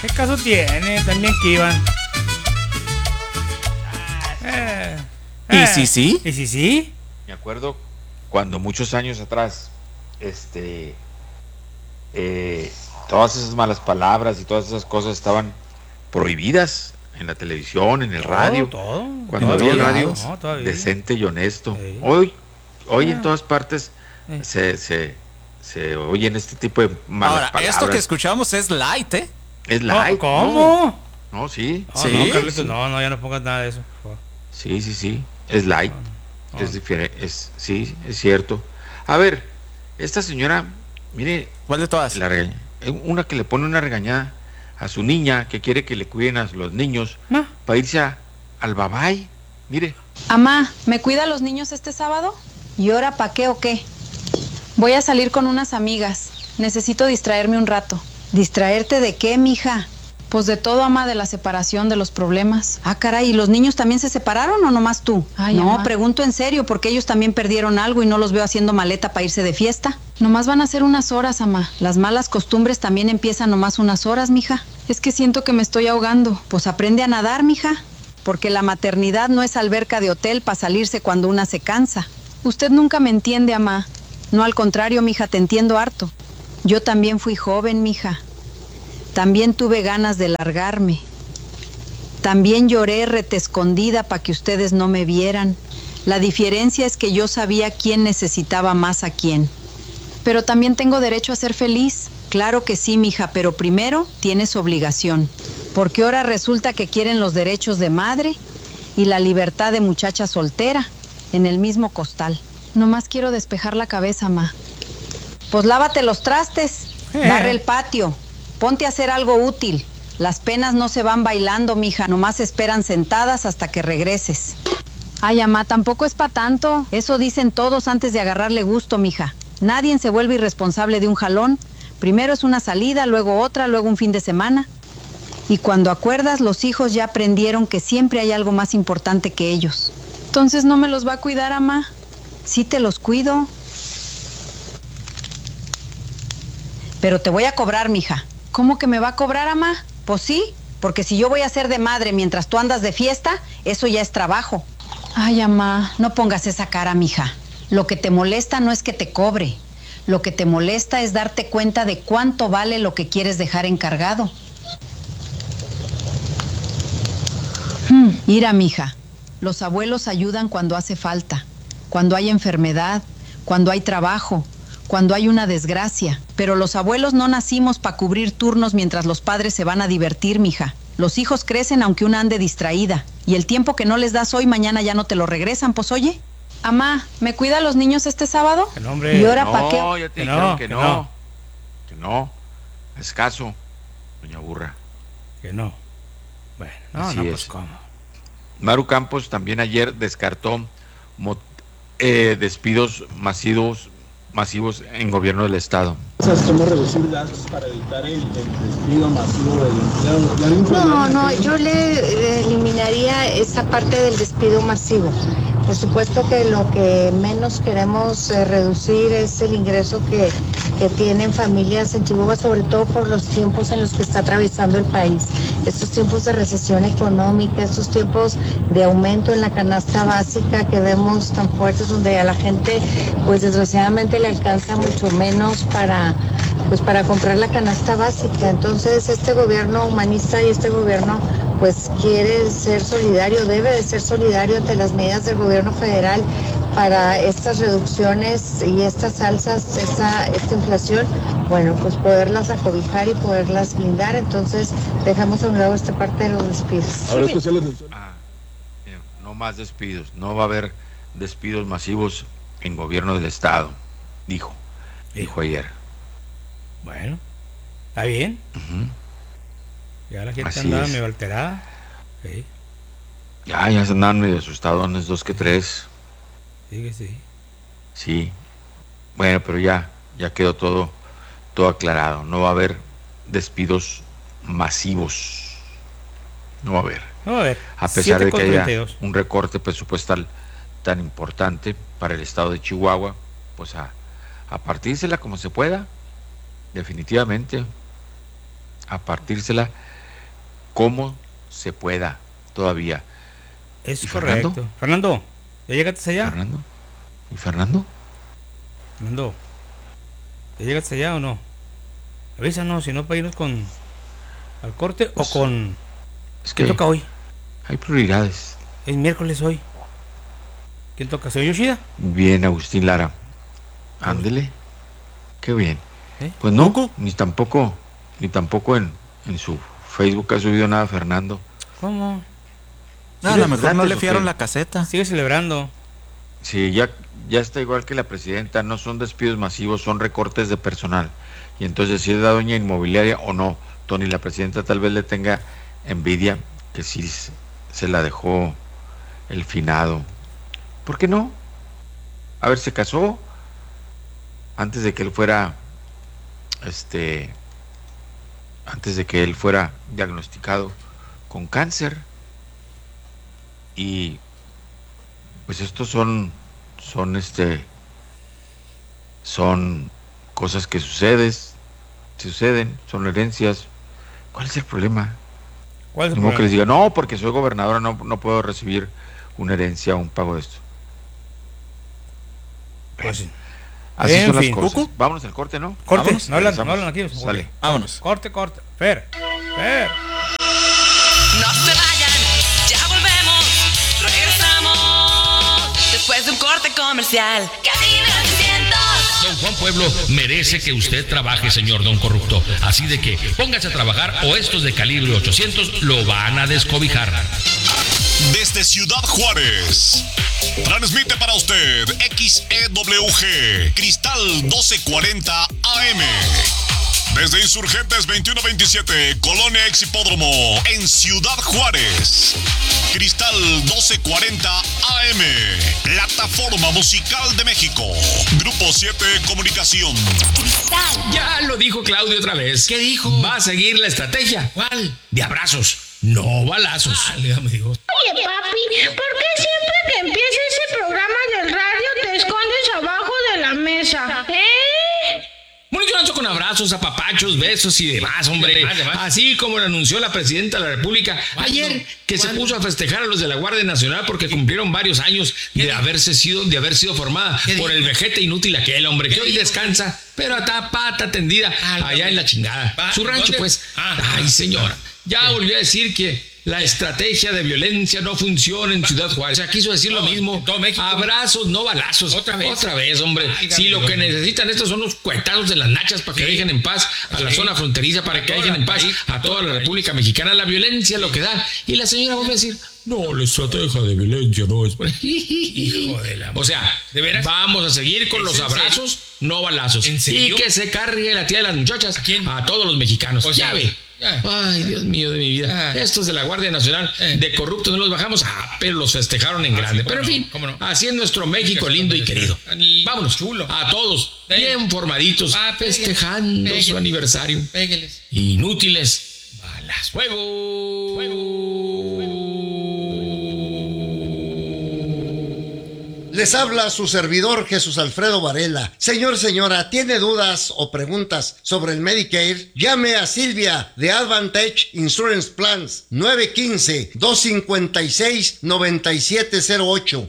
¿Qué caso tiene? También que iban. ¿Y si sí? ¿Y si sí? Me acuerdo cuando muchos años atrás, todas esas malas palabras y todas esas cosas estaban prohibidas en la televisión, en el radio. Todo. Cuando había el radio decente y honesto. Sí. Hoy en todas partes se oyen este tipo de malas Ahora, palabras. esto que escuchamos es light, ¿eh? Es light. ¿Cómo? No, sí. No, Sí. no, Carlitos, no, ya no pongas nada de eso. Por favor. Sí. Es light. Es diferente. Sí, es cierto. A ver, esta señora, mire, ¿Cuál de todas? la regaña. Una que le pone una regañada a su niña, que quiere que le cuiden a los niños para irse al babay. Mire. Amá, ¿me cuida a los niños este sábado? ¿Y ahora pa' qué o qué? Voy a salir con unas amigas. Necesito distraerme un rato. ¿Distraerte de qué, mija? Pues de todo, amá, de la separación, de los problemas. Ah, caray, ¿y los niños también se separaron o nomás tú? Ay, no, amá. Pregunto en serio, porque ellos también perdieron algo y no los veo haciendo maleta para irse de fiesta. Nomás van a ser unas horas, amá. Las malas costumbres también empiezan nomás unas horas, mija. Es que siento que me estoy ahogando. Pues aprende a nadar, mija. Porque la maternidad no es alberca de hotel para salirse cuando una se cansa. Usted nunca me entiende, amá. No, al contrario, mija, te entiendo harto. Yo también fui joven, mija. También tuve ganas de largarme. También lloré rete escondida para que ustedes no me vieran. La diferencia es que yo sabía quién necesitaba más a quién. Pero también tengo derecho a ser feliz. Claro que sí, mija, pero primero tienes obligación. Porque ahora resulta que quieren los derechos de madre y la libertad de muchacha soltera en el mismo costal. Nomás quiero despejar la cabeza, ma. Pues lávate los trastes, barre el patio, ponte a hacer algo útil. Las penas no se van bailando, mija, nomás esperan sentadas hasta que regreses. Ay, amá, tampoco es pa' tanto. Eso dicen todos antes de agarrarle gusto, mija. Nadie se vuelve irresponsable de un jalón. Primero es una salida, luego otra, luego un fin de semana. Y cuando acuerdas, los hijos ya aprendieron que siempre hay algo más importante que ellos. Entonces, ¿no me los va a cuidar, amá? Sí te los cuido. Pero te voy a cobrar, mija. ¿Cómo que me va a cobrar, amá? Pues sí, porque si yo voy a ser de madre mientras tú andas de fiesta, eso ya es trabajo. Ay, amá, no pongas esa cara, mija. Lo que te molesta no es que te cobre. Lo que te molesta es darte cuenta de cuánto vale lo que quieres dejar encargado. Mira, mija, los abuelos ayudan cuando hace falta, cuando hay enfermedad, cuando hay trabajo, cuando hay una desgracia. Pero los abuelos no nacimos para cubrir turnos mientras los padres se van a divertir, mija. Los hijos crecen aunque una ande distraída. Y el tiempo que no les das hoy, mañana ya no te lo regresan, pues oye. Amá, ¿me cuida a los niños este sábado? Que no, hombre. ¿Y ahora para qué? No, ya te dijeron que no. Que no. Escaso, doña Burra. Que no. Bueno, no, Así no, es. pues cómo. Maru Campos también ayer descartó despidos masivos en gobierno del estado. ¿Cómo reducir gastos para evitar el despido masivo del empleado? No, yo le eliminaría esa parte del despido masivo. Por supuesto que lo que menos queremos reducir es el ingreso que tienen familias en Chihuahua, sobre todo por los tiempos en los que está atravesando el país. Estos tiempos de recesión económica, estos tiempos de aumento en la canasta básica que vemos tan fuertes, donde a la gente, pues desgraciadamente le alcanza mucho menos para comprar la canasta básica. Entonces este gobierno humanista y este gobierno pues quiere ser solidario, debe de ser solidario ante las medidas del gobierno federal para estas reducciones y estas alzas, esta inflación, bueno, pues poderlas acobijar y poderlas blindar. Entonces dejamos a un lado esta parte de los despidos. No más despidos, no va a haber despidos masivos en gobierno del estado, dijo ayer. Bueno, está bien. Ya la gente Así andaba es. medio alterada. Sí, Ya se andan medio asustadones, 2 que 3. sí que sí. Sí. Bueno, pero ya quedó todo aclarado. No va a haber despidos masivos. No va a haber. Vamos a ver. A pesar de que haya 7:32. un recorte presupuestal tan importante para el estado de Chihuahua, pues a partírsela como se pueda, definitivamente. a partírsela como se pueda todavía. Es ¿Y correcto. Fernando? Fernando, ¿ya llegaste allá? ¿Fernando? ¿Y Fernando? Fernando, ¿ya llegaste allá o no? Avísanos, si no, para irnos al corte Pues, o con... Es ¿Quién que toca hoy? hay prioridades. Es miércoles hoy. ¿Quién toca? ¿Soy Yoshida? Bien, Agustín Lara. Ándele. Qué bien. ¿Eh? Pues no, ni tampoco en su Facebook ha subido nada Fernando. ¿Cómo? No, a lo mejor no antes, le ¿o fiaron qué? la caseta. Sigue celebrando. Sí, ya está igual que la presidenta, no son despidos masivos, son recortes de personal. Y entonces si es la doña inmobiliaria o no, Tony, la presidenta tal vez le tenga envidia que sí se la dejó el finado. ¿Por qué no? A ver, se casó antes de que él fuera antes de que él fuera diagnosticado con cáncer. Y pues estos son cosas que suceden, son herencias. ¿Cuál es el problema? ¿Cuál es el Ni modo que les problema? diga, no, porque soy gobernadora, no puedo recibir una herencia o un pago de esto. Pues sí. Así En son fin. las cosas. Cucu. Vámonos al corte, ¿no? Corte, Vámonos, no hablan regresamos. aquí. Sale. Vámonos. Corte. Fer. No se vayan, ya volvemos, regresamos después de un corte comercial. Casi 900. Don Juan Pueblo merece que usted trabaje, señor Don Corrupto. Así de que póngase a trabajar o estos de calibre 800 lo van a descobijar. Desde Ciudad Juárez, transmite para usted XEWG Cristal 1240 AM. Desde Insurgentes 2127, Colonia Ex Hipódromo, en Ciudad Juárez. Cristal 1240 AM, Plataforma Musical de México. Grupo 7 Comunicación. Ya lo dijo Claudio otra vez. ¿Qué dijo? Va a seguir la estrategia. ¿Cuál? De abrazos, no balazos. Me dijo. Oye, papi, ¿por qué siempre que empieza ese programa del radio te escondes abajo de la mesa? Bueno, yo lanzo con abrazos, apapachos, besos y demás, hombre. Así como lo anunció la presidenta de la República ayer, que se puso a festejar a los de la Guardia Nacional porque cumplieron varios años de haber sido formada por el vejete inútil aquel, hombre, que hoy descansa, pero está pata tendida allá en la chingada. Su rancho, pues. Ay, señora. Ya volvió a decir que la estrategia de violencia no funciona en Ciudad Juárez. O sea, quiso decir lo mismo. Abrazos, no balazos. Otra vez, hombre. Si lo que necesitan estos son los cuetazos de las nachas para que dejen en paz a la zona fronteriza, para que dejen en paz a toda la República Mexicana. La violencia lo que da. Y la señora vuelve a decir, no, la estrategia de violencia no es... Hijo de la... O sea, ¿de veras? Vamos a seguir con los abrazos, no balazos. ¿En serio? Y que se cargue la tía de las muchachas. ¿A todos los mexicanos. Ya ve. Ay, Dios mío de mi vida. Estos de la Guardia Nacional, de corruptos no los bajamos, pero los festejaron en grande. Pero en fin, así es nuestro México lindo y querido. Vámonos, a todos, bien formaditos, festejando su aniversario. Inútiles. Balas. ¡Fuego! Les habla su servidor Jesús Alfredo Varela. Señor, señora, ¿tiene dudas o preguntas sobre el Medicare? Llame a Silvia de Advantage Insurance Plans 915-256-9708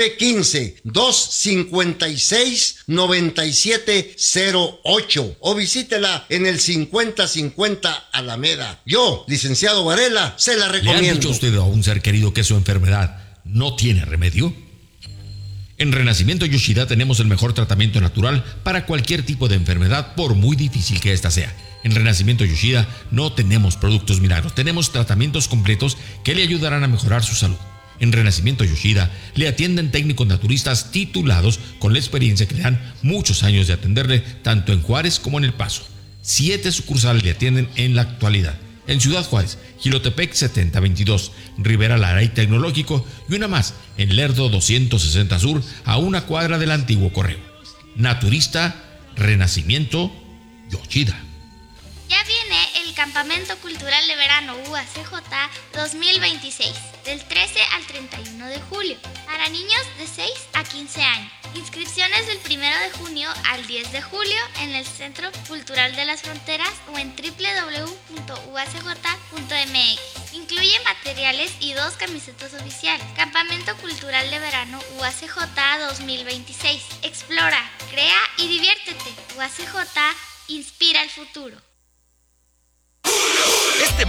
915-256-9708 o visítela en el 5050 Alameda. Yo, licenciado Varela, se la ¿Le recomiendo. han dicho usted a un ser querido que su enfermedad no tiene remedio? En Renacimiento Yoshida tenemos el mejor tratamiento natural para cualquier tipo de enfermedad, por muy difícil que ésta sea. En Renacimiento Yoshida no tenemos productos milagros, tenemos tratamientos completos que le ayudarán a mejorar su salud. En Renacimiento Yoshida le atienden técnicos naturistas titulados con la experiencia que le dan muchos años de atenderle tanto en Juárez como en El Paso. 7 sucursales le atienden en la actualidad. En Ciudad Juárez, Jilotepec 7022, Rivera Lara y Tecnológico, y una más en Lerdo 260 Sur, a una cuadra del antiguo correo. Naturista, Renacimiento, Yoshida. Ya viene el Campamento Cultural de Verano UACJ 2026, del 13 al 31 de julio, para niños de 6 a 15 años. Inscripciones del 1 de junio al 10 de julio en el Centro Cultural de las Fronteras o en www.uacj.mx. Incluye materiales y 2 camisetas oficiales. Campamento Cultural de Verano UACJ 2026. Explora, crea y diviértete. UACJ inspira el futuro.